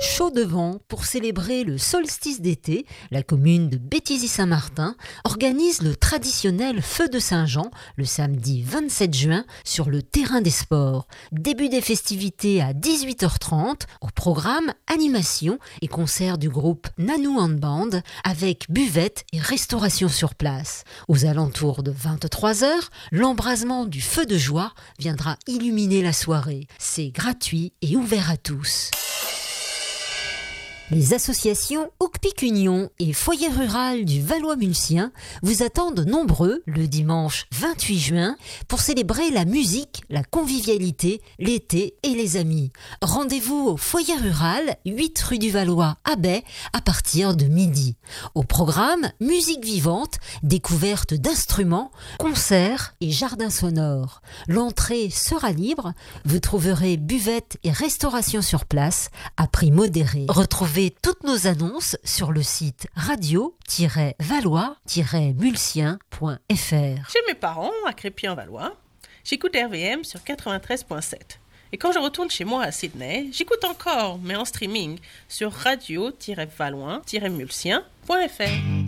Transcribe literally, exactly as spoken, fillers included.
Chaud de vent pour célébrer le solstice d'été, la commune de Béthisy-Saint-Martin organise le traditionnel feu de Saint-Jean le samedi vingt-sept juin sur le terrain des sports. Début des festivités à dix-huit heures trente, au programme animation et concert du groupe Nanou Handband avec buvette et restauration sur place. Aux alentours de vingt-trois heures, l'embrasement du feu de joie viendra illuminer la soirée. C'est gratuit et ouvert à tous. Les associations Hookpick Union et Foyer Rural du Valois-Mulsien vous attendent nombreux le dimanche vingt-huit juin pour célébrer la musique, la convivialité, l'été et les amis. Rendez-vous au Foyer Rural, huit rue du Valois à Baie à partir de midi. Au programme, musique vivante, découverte d'instruments, concerts et jardins sonores. L'entrée sera libre, vous trouverez buvette et restauration sur place à prix modéré. Retrouvez toutes nos annonces sur le site radio tiret valois tiret mulsien point f r. Chez mes parents, à Crépy-en-Valois, j'écoute R V M sur quatre-vingt-treize virgule sept. Et quand je retourne chez moi à Sydney, j'écoute encore, mais en streaming, sur radio tiret valois tiret mulsien point f r.